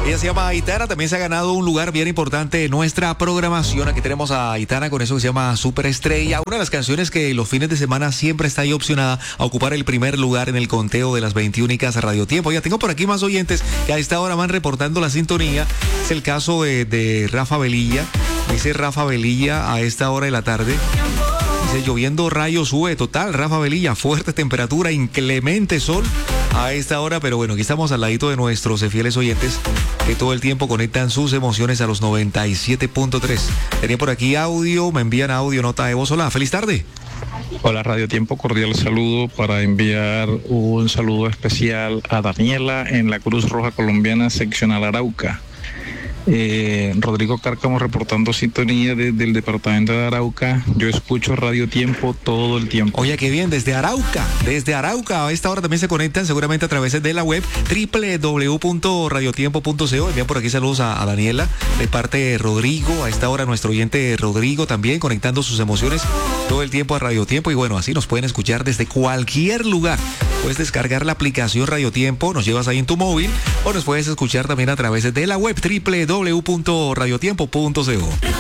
Ella se llama Aitana, también se ha ganado un lugar bien importante en nuestra programación. Aquí tenemos a Aitana con eso que se llama Superestrella, una de las canciones que los fines de semana siempre está ahí opcionada a ocupar el primer lugar en el conteo de las 21 Radio Tiempo. Ya tengo por aquí más oyentes que a esta hora van reportando la sintonía. Es el caso de Rafa Velilla. Dice Rafa Velilla a esta hora de la tarde. Dice, lloviendo rayos sube total, Rafa Velilla, fuerte temperatura, inclemente sol a esta hora, pero bueno, aquí estamos al ladito de nuestros fieles oyentes que todo el tiempo conectan sus emociones a los 97.3. Tenía por aquí audio, me envían audio, nota de voz. Hola, feliz tarde. Hola Radio Tiempo, cordial saludo para enviar un saludo especial a Daniela en la Cruz Roja Colombiana, seccional Arauca. Rodrigo Cárcamo reportando sintonía desde el departamento de Arauca. Yo escucho Radio Tiempo todo el tiempo. Oye, qué bien, desde Arauca a esta hora también se conectan seguramente a través de la web www.radiotiempo.co. Envían por aquí saludos a Daniela de parte de Rodrigo, a esta hora nuestro oyente Rodrigo también conectando sus emociones todo el tiempo a Radio Tiempo, y bueno, así nos pueden escuchar desde cualquier lugar. Puedes descargar la aplicación Radio Tiempo, nos llevas ahí en tu móvil, o nos puedes escuchar también a través de la web www.radiotiempo.co.